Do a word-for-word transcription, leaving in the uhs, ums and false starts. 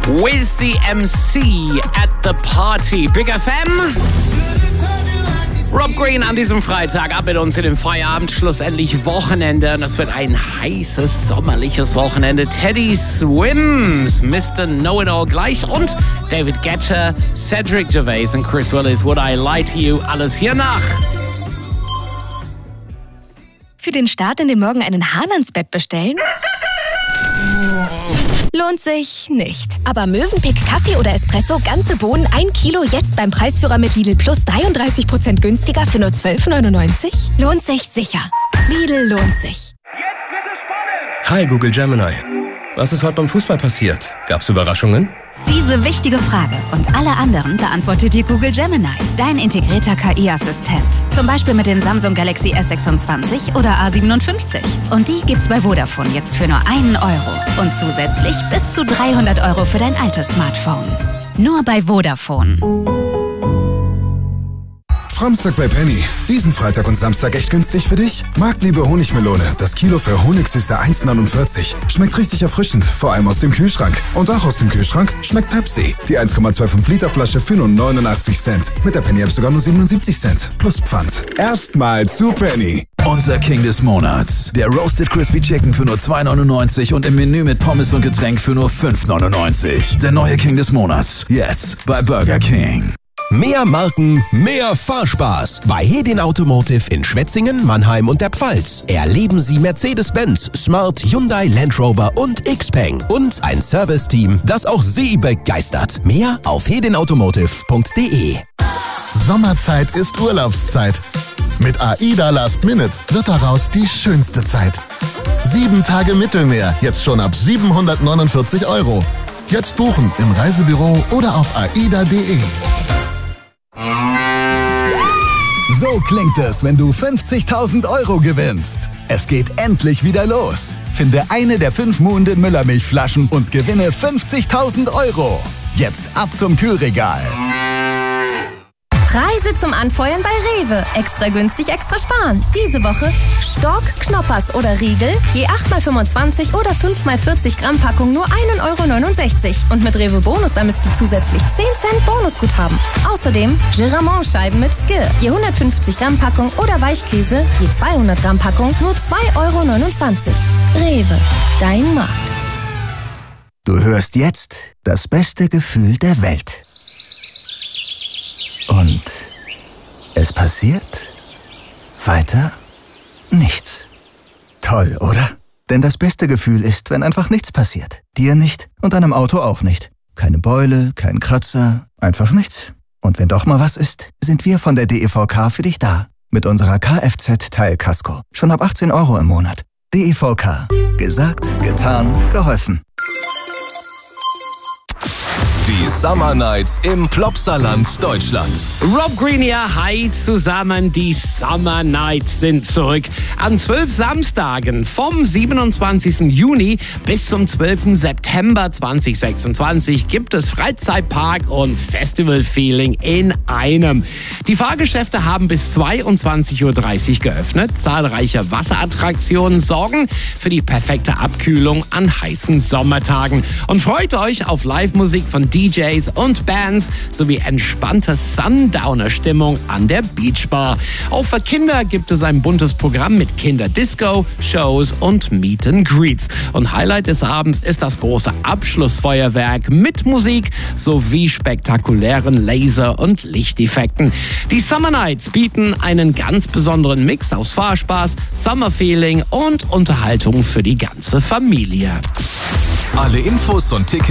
Wiz the M C at the Party. Big F M. Rob Green an diesem Freitag, ab mit uns in den Feierabend, schlussendlich Wochenende. Und das wird ein heißes, sommerliches Wochenende. Teddy Swims, Mister Know-It-All gleich und David Guetta, Cedric Gervais und Chris Willis, Would I Lie to You, alles hier nach. Für den Start in den Morgen einen Hahn ans Bett bestellen? Lohnt sich nicht. Aber Mövenpick Kaffee oder Espresso, ganze Bohnen, ein Kilo, jetzt beim Preisführer mit Lidl Plus dreiunddreißig Prozent günstiger für nur zwölf neunundneunzig? Lohnt sich sicher. Lidl lohnt sich. Jetzt wird es spannend! Hi Google Gemini. Was ist heute beim Fußball passiert? Gab's Überraschungen? Diese wichtige Frage und alle anderen beantwortet dir Google Gemini, dein integrierter K I-Assistent. Zum Beispiel mit dem Samsung Galaxy S sechsundzwanzig oder A siebenundfünfzig. Und die gibt's bei Vodafone jetzt für nur einen Euro. Und zusätzlich bis zu dreihundert Euro für dein altes Smartphone. Nur bei Vodafone. Samstag bei Penny. Diesen Freitag und Samstag echt günstig für dich? Marktliebe Honigmelone. Das Kilo für Honigsüße eins neunundvierzig. Schmeckt richtig erfrischend, vor allem aus dem Kühlschrank. Und auch aus dem Kühlschrank schmeckt Pepsi. Die eins Komma fünfundzwanzig Liter Flasche für nur neunundachtzig Cent. Mit der Penny App sogar nur siebenundsiebzig Cent. Plus Pfand. Erstmal zu Penny. Unser King des Monats. Der Roasted Crispy Chicken für nur zwei neunundneunzig und im Menü mit Pommes und Getränk für nur fünf neunundneunzig. Der neue King des Monats. Jetzt bei Burger King. Mehr Marken, mehr Fahrspaß. Bei Hedin Automotive in Schwetzingen, Mannheim und der Pfalz. Erleben Sie Mercedes-Benz, Smart, Hyundai, Land Rover und Xpeng. Und ein Serviceteam, das auch Sie begeistert. Mehr auf hedin automotive punkt de. Sommerzeit ist Urlaubszeit. Mit AIDA Last Minute wird daraus die schönste Zeit. Sieben Tage Mittelmeer, jetzt schon ab siebenhundertneunundvierzig Euro. Jetzt buchen im Reisebüro oder auf aida punkt de. So klingt es, wenn du fünfzigtausend Euro gewinnst. Es geht endlich wieder los. Finde eine der fünf Muhnden Müllermilchflaschen und gewinne fünfzigtausend Euro. Jetzt ab zum Kühlregal. Preise zum Anfeuern bei Rewe. Extra günstig, extra sparen. Diese Woche Stork, Knoppers oder Riegel. Je acht mal fünfundzwanzig oder fünf mal vierzig Gramm Packung nur ein Euro neunundsechzig. Und mit Rewe Bonus sammelst du zusätzlich zehn Cent Bonusguthaben. Außerdem Giramont-Scheiben mit Skir. Je hundertfünfzig Gramm Packung oder Weichkäse. Je zweihundert Gramm Packung nur zwei Euro neunundzwanzig. Rewe, dein Markt. Du hörst jetzt das beste Gefühl der Welt. Und es passiert weiter nichts. Toll, oder? Denn das beste Gefühl ist, wenn einfach nichts passiert. Dir nicht und deinem Auto auch nicht. Keine Beule, kein Kratzer, einfach nichts. Und wenn doch mal was ist, sind wir von der D E V K für dich da. Mit unserer Kfz-Teilkasko. Schon ab achtzehn Euro im Monat. D E V K. Gesagt, getan, geholfen. Die Summer Nights im Plopsaland Deutschland. Rob Green hier, hi zusammen. Die Summer Nights sind zurück. An zwölf Samstagen vom siebenundzwanzigsten Juni bis zum zwölften September zweitausendsechsundzwanzig gibt es Freizeitpark und Festival-Feeling in einem. Die Fahrgeschäfte haben bis zweiundzwanzig Uhr dreißig geöffnet. Zahlreiche Wasserattraktionen sorgen für die perfekte Abkühlung an heißen Sommertagen. Und freut euch auf Live-Musik von D Js und Bands sowie entspannte Sundowner-Stimmung an der Beachbar. Auch für Kinder gibt es ein buntes Programm mit Kinderdisco, Shows und Meet and Greets. Und Highlight des Abends ist das große Abschlussfeuerwerk mit Musik sowie spektakulären Laser- und Lichteffekten. Die Summer Nights bieten einen ganz besonderen Mix aus Fahrspaß, Summerfeeling und Unterhaltung für die ganze Familie. Alle Infos und Tickets